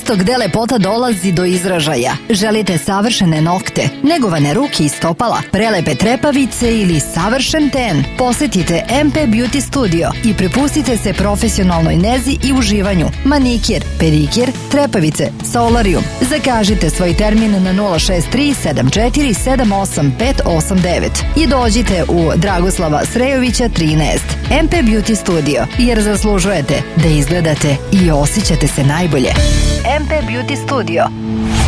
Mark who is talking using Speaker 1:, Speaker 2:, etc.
Speaker 1: Mesto gde lepota dolazi do izražaja. Želite savršene nokte, negovane ruke i stopala, prelepe trepavice ili savršen ten? Posetite MP Beauty Studio i prepustite se profesionalnoj nezi i uživanju. Manikir, pedikir, trepavice, solarium. Zakažite svoj termin na 063 74 78 589 i dođite u Dragoslava Srejovića 13. MP Beauty Studio, jer zaslužujete da izgledate i osjećate se najbolje. MP Beauty Studio.